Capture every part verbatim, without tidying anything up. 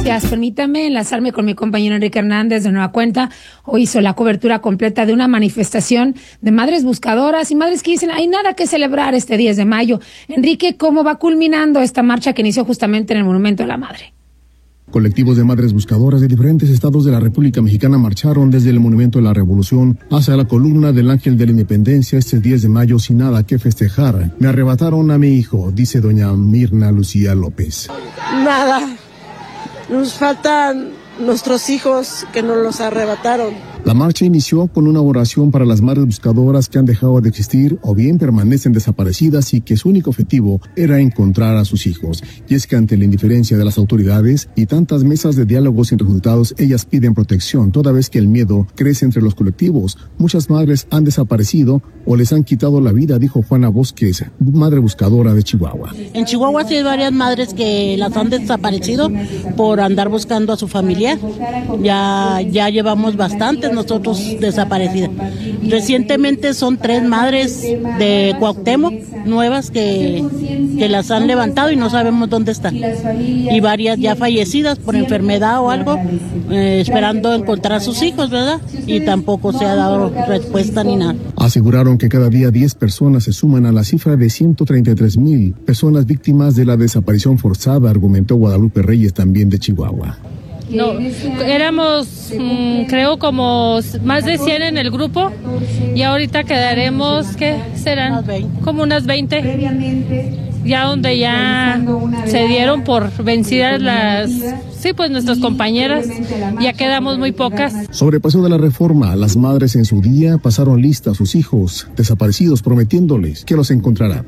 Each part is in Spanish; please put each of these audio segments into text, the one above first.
Gracias. Permítame enlazarme con mi compañero Enrique Hernández de Nueva Cuenta. Hoy hizo la cobertura completa de una manifestación de madres buscadoras y madres que dicen hay nada que celebrar este diez de mayo. Enrique, ¿cómo va culminando esta marcha que inició justamente en el Monumento a la Madre? Colectivos de madres buscadoras de diferentes estados de la República Mexicana marcharon desde el Monumento de la Revolución hacia la columna del Ángel de la Independencia este diez de mayo sin nada que festejar. Me arrebataron a mi hijo, dice doña Mirna Lucía López. Nada, nos faltan nuestros hijos que nos los arrebataron. La marcha inició con una oración para las madres buscadoras que han dejado de existir o bien permanecen desaparecidas y que su único objetivo era encontrar a sus hijos. Y es que ante la indiferencia de las autoridades y tantas mesas de diálogo sin resultados, ellas piden protección, toda vez que el miedo crece entre los colectivos. Muchas madres han desaparecido o les han quitado la vida, dijo Juana Bosques, madre buscadora de Chihuahua. En Chihuahua sí hay varias madres que las han desaparecido por andar buscando a su familia. Ya, ya llevamos bastantes nosotros desaparecidas. Recientemente son tres madres de Cuauhtémoc nuevas que, que las han levantado y no sabemos dónde están. Y varias ya fallecidas por enfermedad o algo, eh, esperando encontrar a sus hijos, ¿verdad? Y tampoco se ha dado respuesta ni nada. Aseguraron que cada día diez personas se suman a la cifra de ciento treinta y tres mil personas víctimas de la desaparición forzada, argumentó Guadalupe Reyes, también de Chihuahua. No, éramos mmm, creo como más de cien en el grupo y ahorita quedaremos, ¿qué serán? Como unas veinte, ya donde ya se dieron por vencidas las, sí, pues nuestras compañeras, ya quedamos muy pocas. Sobre el paseo de la Reforma, las madres en su día pasaron lista a sus hijos desaparecidos, prometiéndoles que los encontrarán.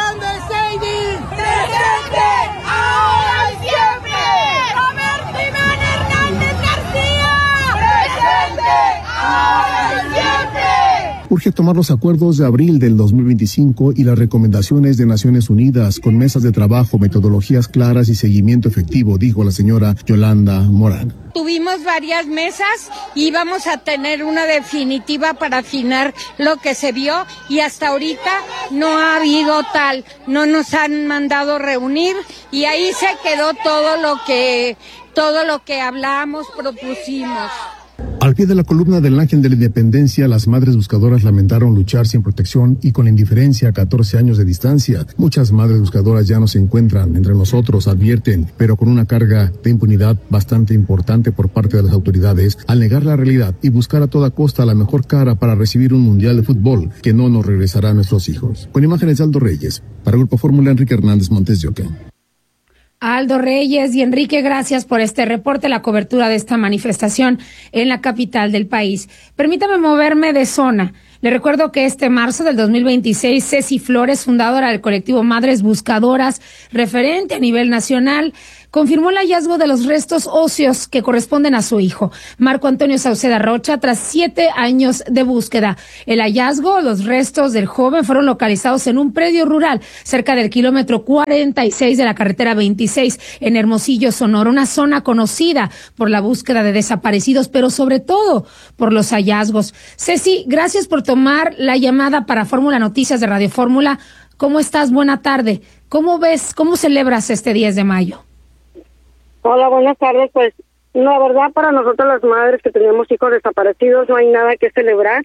Urge tomar los acuerdos de abril del dos mil veinticinco y las recomendaciones de Naciones Unidas con mesas de trabajo, metodologías claras y seguimiento efectivo, dijo la señora Yolanda Morán. Tuvimos varias mesas y vamos a tener una definitiva para afinar lo que se vio y hasta ahorita no ha habido tal, no nos han mandado reunir y ahí se quedó todo lo que, todo lo que hablamos, propusimos. Al pie de la columna del Ángel de la Independencia, las madres buscadoras lamentaron luchar sin protección y con indiferencia a catorce años de distancia. Muchas madres buscadoras ya no se encuentran entre nosotros, advierten, pero con una carga de impunidad bastante importante por parte de las autoridades al negar la realidad y buscar a toda costa la mejor cara para recibir un mundial de fútbol que no nos regresará a nuestros hijos. Con imágenes de Aldo Reyes, para Grupo Fórmula, Enrique Hernández, Montes de Oca. Aldo Reyes y Enrique, gracias por este reporte, la cobertura de esta manifestación en la capital del país. Permítame moverme de zona. Le recuerdo que este marzo del dos mil veintiséis, Ceci Flores, fundadora del colectivo Madres Buscadoras, referente a nivel nacional, confirmó el hallazgo de los restos óseos que corresponden a su hijo, Marco Antonio Sauceda Rocha, tras siete años de búsqueda. El hallazgo, los restos del joven fueron localizados en un predio rural cerca del kilómetro cuarenta y seis de la carretera veintiséis en Hermosillo, Sonora, una zona conocida por la búsqueda de desaparecidos, pero sobre todo por los hallazgos. Ceci, gracias por tomar la llamada para Fórmula Noticias de Radio Fórmula. ¿Cómo estás? Buena tarde. ¿Cómo ves, cómo celebras este diez de mayo? Hola, buenas tardes. Pues la verdad, para nosotros las madres que tenemos hijos desaparecidos no hay nada que celebrar.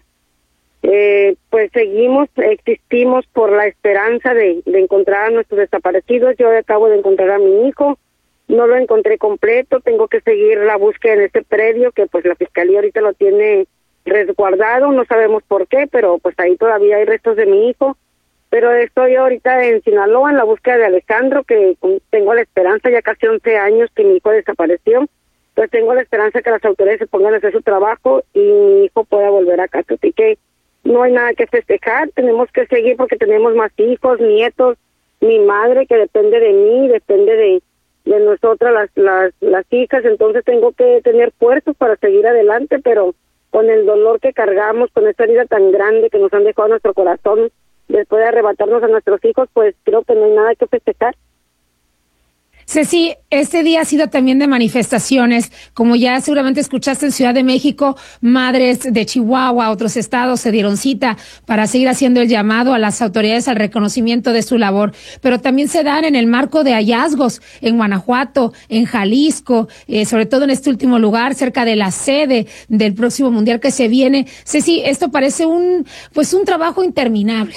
Eh, pues seguimos, existimos por la esperanza de, de encontrar a nuestros desaparecidos. Yo acabo de encontrar a mi hijo, no lo encontré completo, tengo que seguir la búsqueda en ese predio que pues la fiscalía ahorita lo tiene resguardado, no sabemos por qué, pero pues ahí todavía hay restos de mi hijo. Pero estoy ahorita en Sinaloa en la búsqueda de Alejandro, que tengo la esperanza, ya casi once años que mi hijo desapareció, pues tengo la esperanza que las autoridades se pongan a hacer su trabajo y mi hijo pueda volver a casa. Así que no hay nada que festejar, tenemos que seguir porque tenemos más hijos, nietos, mi madre que depende de mí, depende de, de nosotras las, las, las hijas, entonces tengo que tener fuerzas para seguir adelante, pero con el dolor que cargamos, con esta herida tan grande que nos han dejado en nuestro corazón, después de arrebatarnos a nuestros hijos, pues creo que no hay nada que festejar. Ceci, este día ha sido también de manifestaciones, como ya seguramente escuchaste en Ciudad de México, madres de Chihuahua, otros estados se dieron cita para seguir haciendo el llamado a las autoridades al reconocimiento de su labor, pero también se dan en el marco de hallazgos en Guanajuato, en Jalisco, eh, sobre todo en este último lugar, cerca de la sede del próximo mundial que se viene. Ceci, esto parece un, pues un trabajo interminable.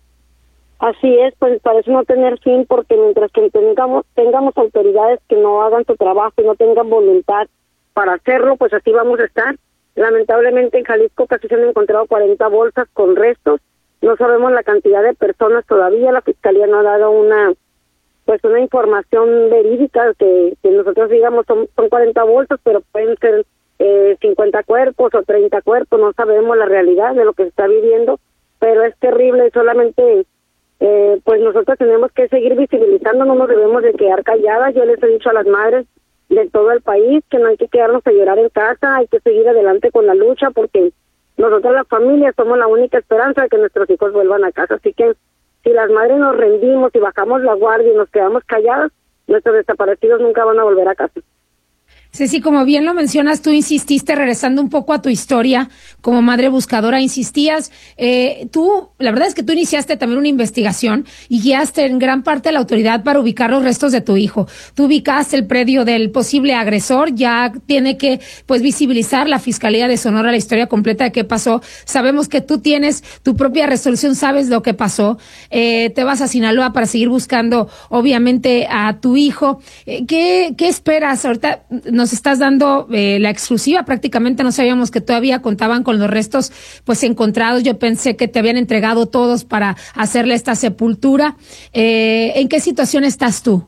Así es, pues parece no tener fin, porque mientras que tengamos tengamos autoridades que no hagan su trabajo y no tengan voluntad para hacerlo, pues así vamos a estar. Lamentablemente en Jalisco casi se han encontrado cuarenta bolsas con restos. No sabemos la cantidad de personas todavía. La Fiscalía no ha dado una pues una información verídica que, que nosotros digamos son, son cuarenta bolsas, pero pueden ser eh, cincuenta cuerpos o treinta cuerpos. No sabemos la realidad de lo que se está viviendo, pero es terrible. Solamente Eh, pues nosotros tenemos que seguir visibilizando, no nos debemos de quedar calladas. Yo les he dicho a las madres de todo el país que no hay que quedarnos a llorar en casa, hay que seguir adelante con la lucha, porque nosotros las familias somos la única esperanza de que nuestros hijos vuelvan a casa. Así que si las madres nos rendimos y bajamos la guardia y nos quedamos calladas, nuestros desaparecidos nunca van a volver a casa. Ceci, como bien lo mencionas, tú insististe, regresando un poco a tu historia como madre buscadora, insistías, eh, tú, la verdad es que tú iniciaste también una investigación y guiaste en gran parte a la autoridad para ubicar los restos de tu hijo. Tú ubicaste el predio del posible agresor, ya tiene que, pues, visibilizar la Fiscalía de Sonora la historia completa de qué pasó. Sabemos que tú tienes tu propia resolución, sabes lo que pasó. Eh, te vas a Sinaloa para seguir buscando, obviamente, a tu hijo. Eh, ¿qué, qué esperas? Ahorita nos estás dando eh, la exclusiva, prácticamente no sabíamos que todavía contaban con los restos pues encontrados. Yo pensé que te habían entregado todos para hacerle esta sepultura. Eh, ¿en qué situación estás tú?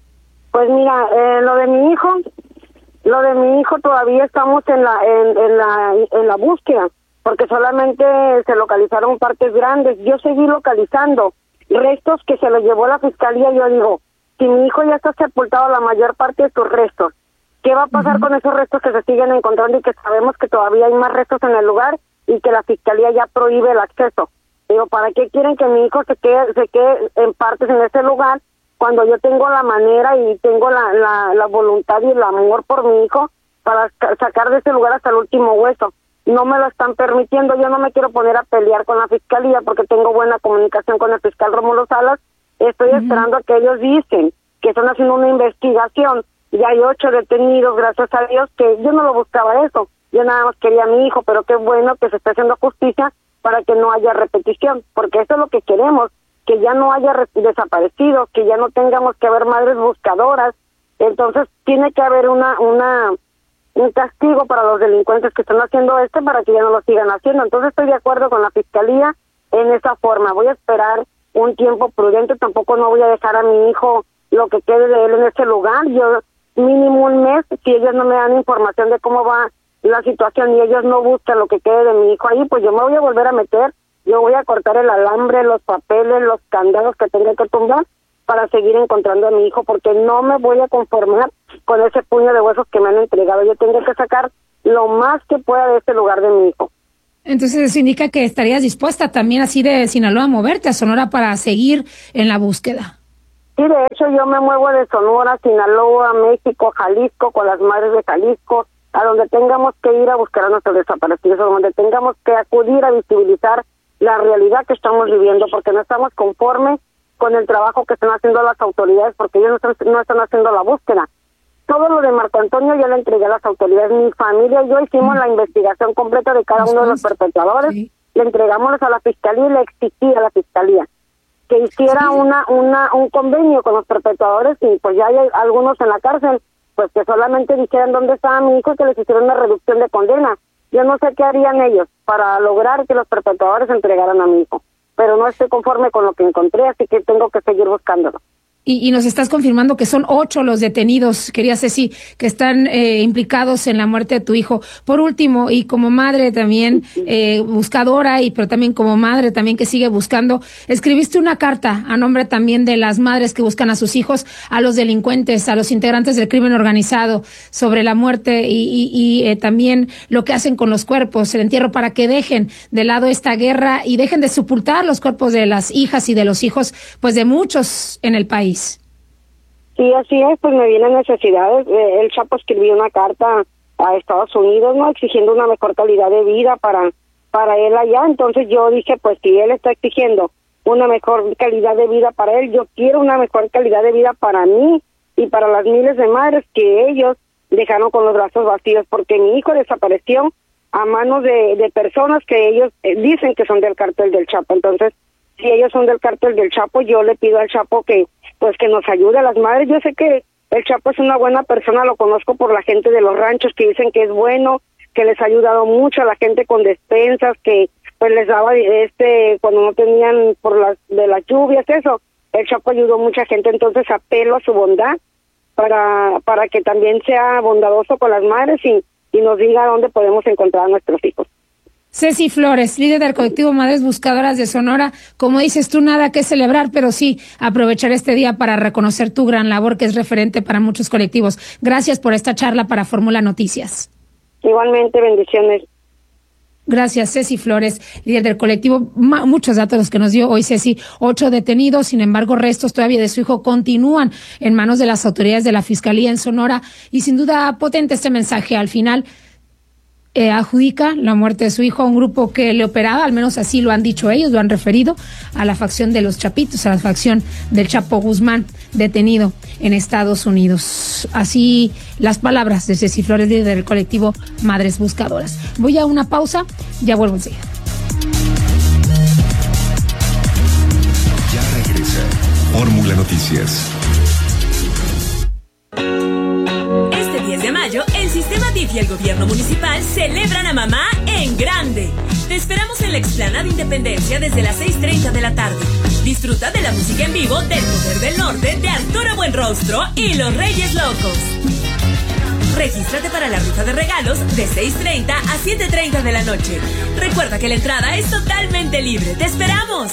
Pues mira, eh, lo de mi hijo, lo de mi hijo todavía estamos en la en, en la en la búsqueda, porque solamente se localizaron partes grandes. Yo seguí localizando restos que se los llevó la Fiscalía. Yo digo, si mi hijo ya está sepultado, la mayor parte de sus restos, ¿qué va a pasar uh-huh. con esos restos que se siguen encontrando y que sabemos que todavía hay más restos en el lugar y que la Fiscalía ya prohíbe el acceso? Digo, ¿para qué quieren que mi hijo se quede, se quede en partes en ese lugar cuando yo tengo la manera y tengo la, la, la voluntad y el amor por mi hijo para sacar de ese lugar hasta el último hueso? No me lo están permitiendo. Yo no me quiero poner a pelear con la Fiscalía porque tengo buena comunicación con el fiscal Rómulo Salas. Estoy uh-huh. esperando a que ellos dicen que están haciendo una investigación. Ya hay ocho detenidos, gracias a Dios, que yo no lo buscaba eso. Yo nada más quería a mi hijo, pero qué bueno que se esté haciendo justicia para que no haya repetición, porque eso es lo que queremos, que ya no haya re- desaparecidos, que ya no tengamos que haber madres buscadoras. Entonces tiene que haber una una un castigo para los delincuentes que están haciendo esto para que ya no lo sigan haciendo. Entonces estoy de acuerdo con la Fiscalía en esa forma. Voy a esperar un tiempo prudente, tampoco no voy a dejar a mi hijo lo que quede de él en ese lugar. Yo mínimo un mes, si ellos no me dan información de cómo va la situación y ellos no buscan lo que quede de mi hijo ahí, pues yo me voy a volver a meter, yo voy a cortar el alambre, los papeles, los candados que tenga que tumbar para seguir encontrando a mi hijo, porque no me voy a conformar con ese puño de huesos que me han entregado. Yo tengo que sacar lo más que pueda de ese lugar de mi hijo. Entonces eso indica que estarías dispuesta también así de Sinaloa a moverte a Sonora para seguir en la búsqueda. Sí, de hecho yo me muevo de Sonora, Sinaloa, México, Jalisco, con las madres de Jalisco, a donde tengamos que ir a buscar a nuestros desaparecidos, a donde tengamos que acudir a visibilizar la realidad que estamos viviendo, porque no estamos conformes con el trabajo que están haciendo las autoridades, porque ellos no están, no están haciendo la búsqueda. Todo lo de Marco Antonio ya lo entregué a las autoridades. Mi familia y yo hicimos mm. la investigación completa de cada uno de los perpetradores, sí. Le entregamos a la Fiscalía y le exigí a la Fiscalía que hiciera sí. una una un convenio con los perpetradores, y pues ya hay algunos en la cárcel, pues que solamente dijeran dónde estaba mi hijo y que les hicieron una reducción de condena. Yo no sé qué harían ellos para lograr que los perpetradores entregaran a mi hijo, pero no estoy conforme con lo que encontré, así que tengo que seguir buscándolo. Y, y nos estás confirmando que son ocho los detenidos, quería Ceci, que están eh, implicados en la muerte de tu hijo. Por último, y como madre también, eh, buscadora, y pero también como madre también que sigue buscando, escribiste una carta a nombre también de las madres que buscan a sus hijos, a los delincuentes, a los integrantes del crimen organizado, sobre la muerte y, y, y eh, también lo que hacen con los cuerpos, el entierro, para que dejen de lado esta guerra y dejen de sepultar los cuerpos de las hijas y de los hijos, pues de muchos en el país. Sí, así es, pues me vienen necesidades. Eh, el Chapo escribió una carta a Estados Unidos, ¿no? Exigiendo una mejor calidad de vida para, para él allá. Entonces yo dije, pues si él está exigiendo una mejor calidad de vida para él, yo quiero una mejor calidad de vida para mí y para las miles de madres que ellos dejaron con los brazos vacíos, porque mi hijo desapareció a manos de, de personas que ellos eh, dicen que son del cártel del Chapo. Entonces, si ellos son del cártel del Chapo, yo le pido al Chapo que pues que nos ayude a las madres. Yo sé que el Chapo es una buena persona, lo conozco por la gente de los ranchos que dicen que es bueno, que les ha ayudado mucho a la gente con despensas, que pues les daba este cuando no tenían por las de las lluvias, eso. El Chapo ayudó a mucha gente, entonces apelo a su bondad para para que también sea bondadoso con las madres y, y nos diga dónde podemos encontrar a nuestros hijos. Ceci Flores, líder del colectivo Madres Buscadoras de Sonora, como dices tú, nada que celebrar, pero sí aprovechar este día para reconocer tu gran labor, que es referente para muchos colectivos. Gracias por esta charla para Fórmula Noticias. Igualmente, bendiciones. Gracias, Ceci Flores, líder del colectivo. Ma- muchos datos los que nos dio hoy Ceci. Ocho detenidos, sin embargo, restos todavía de su hijo continúan en manos de las autoridades de la Fiscalía en Sonora. Y sin duda potente este mensaje al final. Eh, adjudica la muerte de su hijo a un grupo que le operaba, al menos así lo han dicho ellos, lo han referido a la facción de los Chapitos, a la facción del Chapo Guzmán, detenido en Estados Unidos. Así las palabras de Ceci Flores, líder del colectivo Madres Buscadoras. Voy a una pausa, ya vuelvo enseguida. Ya regresa Fórmula Noticias. De mayo, el Sistema D I F y el gobierno municipal celebran a mamá en grande. Te esperamos en la explanada Independencia desde las seis treinta de la tarde. Disfruta de la música en vivo del Poder del Norte de Arturo Buenrostro y los Reyes Locos. Regístrate para la rifa de regalos de seis treinta a siete treinta de la noche. Recuerda que la entrada es totalmente libre. ¡Te esperamos!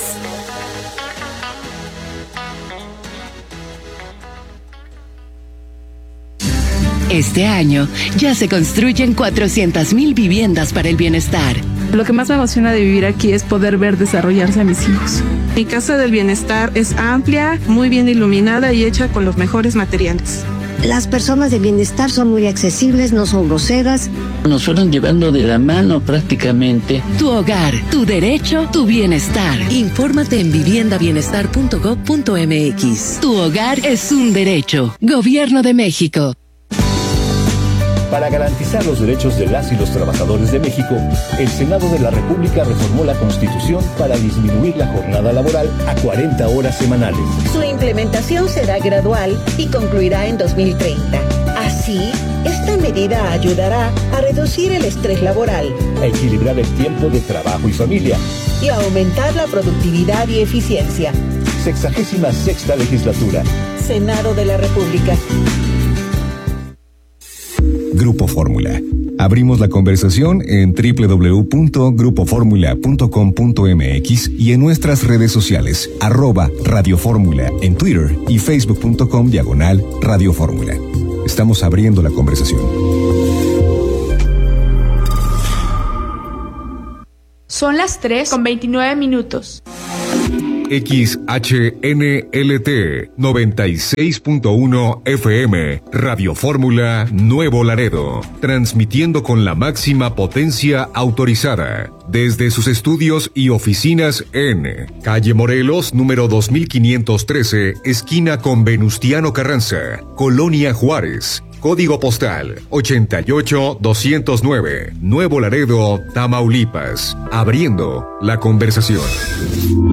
Este año ya se construyen cuatrocientas mil viviendas para el bienestar. Lo que más me emociona de vivir aquí es poder ver desarrollarse a mis hijos. Mi casa del bienestar es amplia, muy bien iluminada y hecha con los mejores materiales. Las personas de bienestar son muy accesibles, no son groseras. Nos fueron llevando de la mano prácticamente. Tu hogar, tu derecho, tu bienestar. Infórmate en vivienda bienestar punto gob punto eme equis. Tu hogar es un derecho. Gobierno de México. Para garantizar los derechos de las y los trabajadores de México, el Senado de la República reformó la Constitución para disminuir la jornada laboral a cuarenta horas semanales. Su implementación será gradual y concluirá en dos mil treinta. Así, esta medida ayudará a reducir el estrés laboral, a equilibrar el tiempo de trabajo y familia y a aumentar la productividad y eficiencia. Sexagésima sexta legislatura. Senado de la República. Grupo Fórmula. Abrimos la conversación en doble u doble u doble u punto grupo fórmula punto com punto eme equis y en nuestras redes sociales, arroba Radio Fórmula en Twitter y facebook punto com diagonal Radio Fórmula. Estamos abriendo la conversación. Son las tres con veintinueve minutos. X H N L T noventa y seis punto uno F M, Radio Fórmula Nuevo Laredo, transmitiendo con la máxima potencia autorizada desde sus estudios y oficinas en Calle Morelos, número dos mil quinientos trece, esquina con Venustiano Carranza, Colonia Juárez. Código postal ochenta y ocho doscientos nueve, Nuevo Laredo, Tamaulipas. Abriendo la conversación.